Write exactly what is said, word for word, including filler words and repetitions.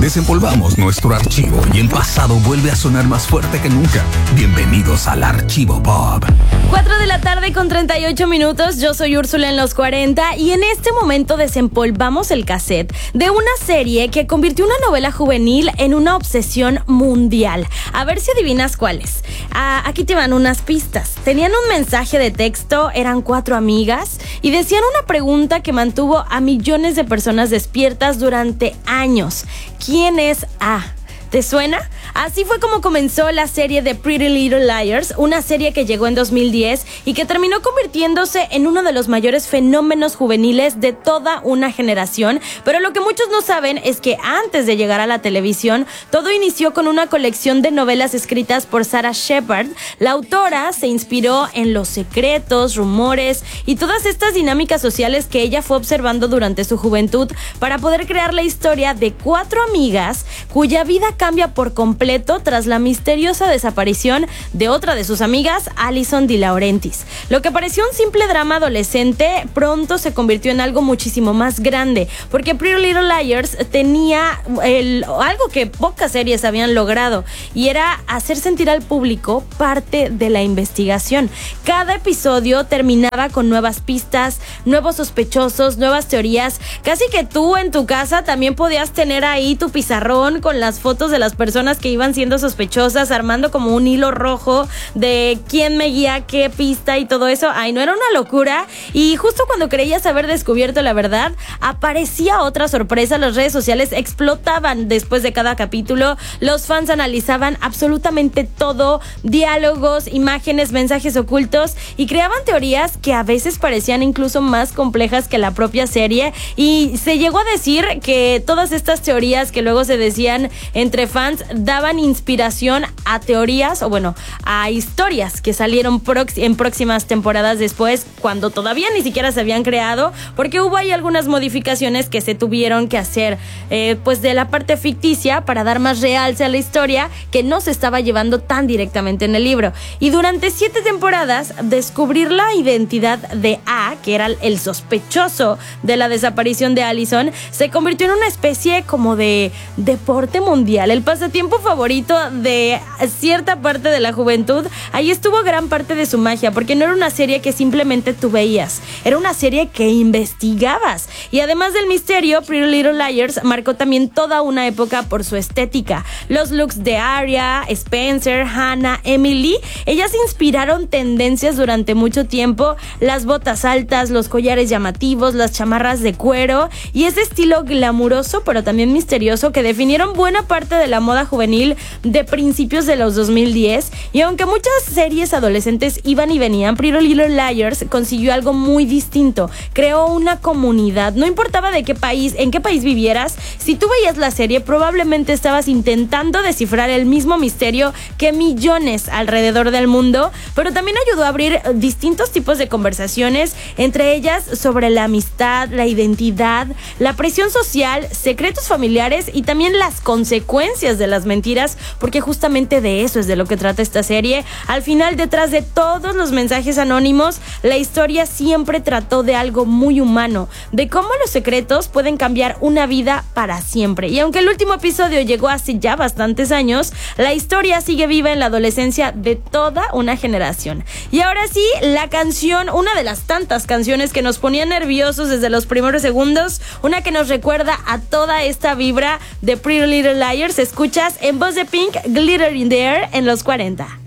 Desempolvamos nuestro archivo y el pasado vuelve a sonar más fuerte que nunca. Bienvenidos al Archivo Pop. cuatro de la tarde con treinta y ocho minutos. Yo soy Úrsula en los cuarenta y en este momento desempolvamos el cassette de una serie que convirtió una novela juvenil en una obsesión mundial. A ver si adivinas cuál es. Ah, aquí te van unas pistas. Tenían un mensaje de texto, eran cuatro amigas y decían una pregunta que mantuvo a millones de personas despiertas durante años. ¿Quién es A? ¿Te suena? Así fue como comenzó la serie de Pretty Little Liars, una serie que llegó en dos mil diez y que terminó convirtiéndose en uno de los mayores fenómenos juveniles de toda una generación. Pero lo que muchos no saben es que antes de llegar a la televisión, todo inició con una colección de novelas escritas por Sarah Shepard. La autora se inspiró en los secretos, rumores y todas estas dinámicas sociales que ella fue observando durante su juventud para poder crear la historia de cuatro amigas cuya vida cambia por completo tras la misteriosa desaparición de otra de sus amigas, Alison De Laurentiis. Lo que pareció un simple drama adolescente pronto se convirtió en algo muchísimo más grande, porque Pretty Little Liars tenía el, algo que pocas series habían logrado, y era hacer sentir al público parte de la investigación. Cada episodio terminaba con nuevas pistas, nuevos sospechosos, nuevas teorías. Casi que tú en tu casa también podías tener ahí tu pizarrón con las fotos de las personas que iban siendo sospechosas, armando como un hilo rojo de quién me guía, qué pista y todo eso. Ay, no, era una locura. Y justo cuando creías haber descubierto la verdad, aparecía otra sorpresa. Las redes sociales explotaban después de cada capítulo. Los fans analizaban absolutamente todo, diálogos, imágenes, mensajes ocultos, y creaban teorías que a veces parecían incluso más complejas que la propia serie. Y se llegó a decir que todas estas teorías que luego se decían entre fans daban inspiración a teorías, o bueno, a historias que salieron prox- en próximas temporadas después, cuando todavía ni siquiera se habían creado, porque hubo ahí algunas modificaciones que se tuvieron que hacer eh, pues de la parte ficticia para dar más realce a la historia que no se estaba llevando tan directamente en el libro. Y durante siete temporadas, descubrir la identidad de A, que era el sospechoso de la desaparición de Alison, se convirtió en una especie como de deporte mundial, el pasatiempo favorito de cierta parte de la juventud. Ahí estuvo gran parte de su magia, porque no era una serie que simplemente tú veías, era una serie que investigabas. Y además del misterio, Pretty Little Liars marcó también toda una época por su estética. Los looks de Aria, Spencer, Hannah, Emily, ellas inspiraron tendencias durante mucho tiempo. Las botas altas, los collares llamativos, las chamarras de cuero y ese estilo glamuroso pero también misterioso que definieron buena parte de la moda juvenil de principios de los dos mil diez. Y aunque muchas series adolescentes iban y venían, Pretty Little Liars consiguió algo muy distinto. Creó una comunidad. No importaba de qué país, en qué país vivieras, si tú veías la serie, probablemente estabas intentando descifrar el mismo misterio que millones alrededor del mundo, pero también ayudó a abrir distintos tipos de conversaciones, entre ellas sobre la amistad, la identidad, la presión social, secretos familiares y también las consecuencias de las mentiras, porque justamente de eso es de lo que trata esta serie. Al final, detrás de todos los mensajes anónimos, la historia siempre trató de algo muy humano, de cómo los secretos pueden cambiar una vida para siempre. Y aunque el último episodio llegó hace ya bastantes años, la historia sigue viva en la adolescencia de toda una generación. Y ahora sí, la canción, una de las tantas canciones que nos ponía nerviosos desde los primeros segundos, una que nos recuerda a toda esta vibra de Pretty Little Liars. Escuchas en voz de Pink, Glitter in the Air en los cuarenta.